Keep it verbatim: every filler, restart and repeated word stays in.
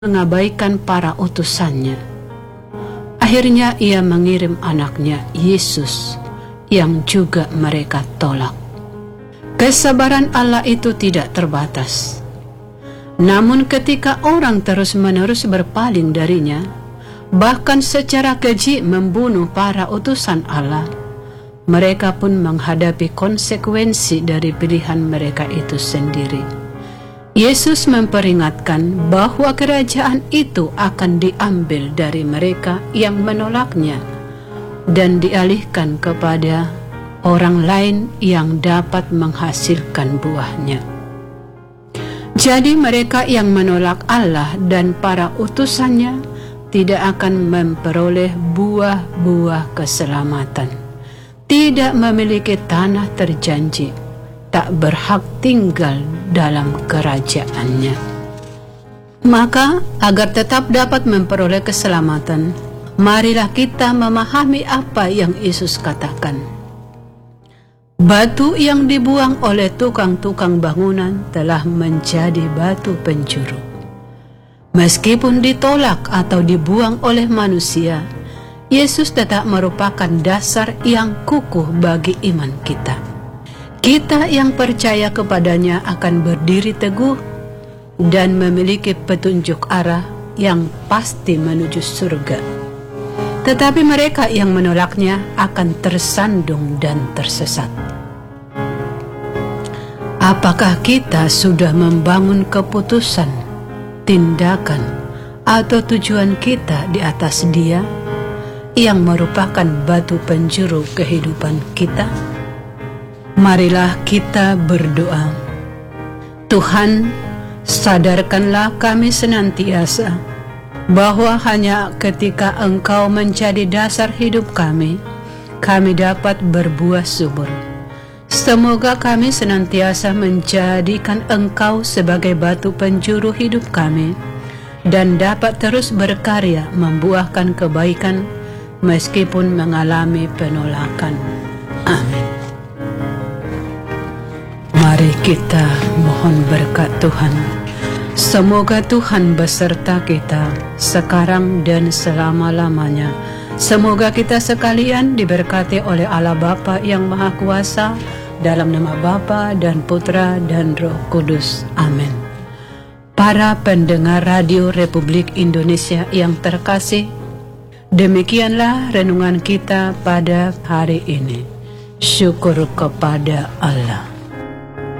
mengabaikan para utusannya. Akhirnya ia mengirim anaknya Yesus yang juga mereka tolak. Kesabaran Allah itu tidak terbatas. Namun ketika orang terus-menerus berpaling darinya, bahkan secara keji membunuh para utusan Allah, mereka pun menghadapi konsekuensi dari pilihan mereka itu sendiri. Yesus memperingatkan bahwa kerajaan itu akan diambil dari mereka yang menolaknya dan dialihkan kepada orang lain yang dapat menghasilkan buahnya. Jadi mereka yang menolak Allah dan para utusannya tidak akan memperoleh buah-buah keselamatan, tidak memiliki tanah terjanji, tak berhak tinggal dalam kerajaannya. Maka agar tetap dapat memperoleh keselamatan, marilah kita memahami apa yang Yesus katakan. Batu yang dibuang oleh tukang-tukang bangunan telah menjadi batu penjuru. Meskipun ditolak atau dibuang oleh manusia, Yesus tetap merupakan dasar yang kukuh bagi iman kita. Kita yang percaya kepadanya akan berdiri teguh dan memiliki petunjuk arah yang pasti menuju surga. Tetapi mereka yang menolaknya akan tersandung dan tersesat. Apakah kita sudah membangun keputusan, tindakan, atau tujuan kita di atas Dia yang merupakan batu penjuru kehidupan kita? Marilah kita berdoa. Tuhan, sadarkanlah kami senantiasa bahwa hanya ketika Engkau menjadi dasar hidup kami, kami dapat berbuah subur. Semoga kami senantiasa menjadikan Engkau sebagai batu penjuru hidup kami dan dapat terus berkarya membuahkan kebaikan meskipun mengalami penolakan. Amin. Mari kita mohon berkat Tuhan. Semoga Tuhan beserta kita sekarang dan selama-lamanya. Semoga kita sekalian diberkati oleh Allah Bapa yang Maha Kuasa, dalam nama Bapa dan Putra dan Roh Kudus. Amin. Para pendengar Radio Republik Indonesia yang terkasih, demikianlah renungan kita pada hari ini. Syukur kepada Allah.